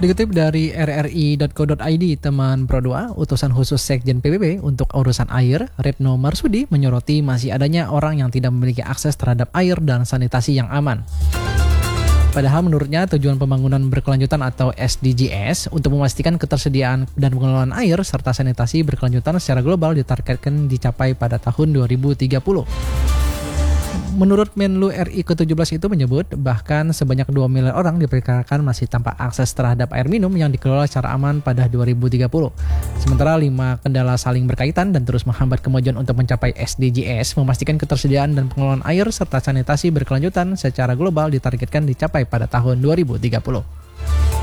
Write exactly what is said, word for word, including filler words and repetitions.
Dikutip dari r r i dot co dot i d, teman Pro dua, utusan khusus Sekjen P B B untuk urusan air, Retno Marsudi, menyoroti masih adanya orang yang tidak memiliki akses terhadap air dan sanitasi yang aman. Padahal menurutnya tujuan pembangunan berkelanjutan atau S D Gs untuk memastikan ketersediaan dan pengelolaan air serta sanitasi berkelanjutan secara global ditargetkan dicapai pada tahun dua ribu tiga puluh. Menurut Menlu R I ke tujuh belas itu menyebut, bahkan sebanyak dua miliar orang diperkirakan masih tanpa akses terhadap air minum yang dikelola secara aman pada dua ribu tiga puluh. Sementara lima kendala saling berkaitan dan terus menghambat kemajuan untuk mencapai S D Gs, memastikan ketersediaan dan pengelolaan air serta sanitasi berkelanjutan secara global ditargetkan dicapai pada tahun dua ribu tiga puluh.